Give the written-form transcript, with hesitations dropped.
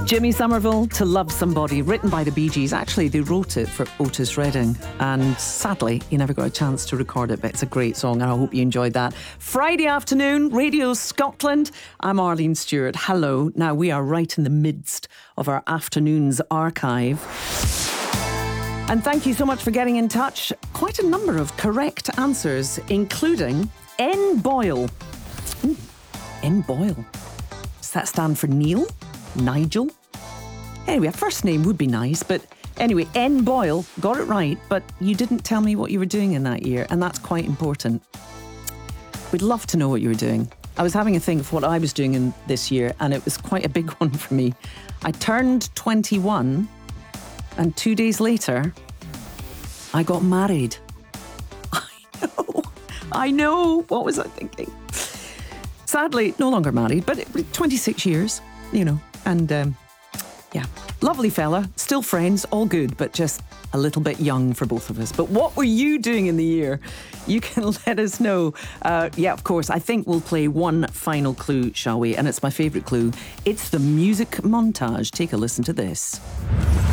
Jimmy Somerville, To Love Somebody, written by the Bee Gees. Actually, they wrote it for Otis Redding, and sadly, he never got a chance to record it, but it's a great song, and I hope you enjoyed that. Friday afternoon, Radio Scotland. I'm Arlene Stewart. Hello. Now, we are right in the midst of our afternoon's archive. And thank you so much for getting in touch. Quite a number of correct answers, including N. Boyle. N. Boyle. Does that stand for Neil? Nigel? Anyway, a first name would be nice, but anyway, N. Boyle, got it right, but you didn't tell me what you were doing in that year, and that's quite important. We'd love to know what you were doing. I was having a think of what I was doing in this year, and it was quite a big one for me. I turned 21, and 2 days later, I got married. I know. What was I thinking? Sadly, no longer married, but 26 years, you know, and yeah, lovely fella, still friends, all good, but just a little bit young for both of us. But what were you doing in the year? You can let us know. Yeah, of course, I think we'll play one final clue, shall we? And it's my favourite clue. It's the music montage. Take a listen to this.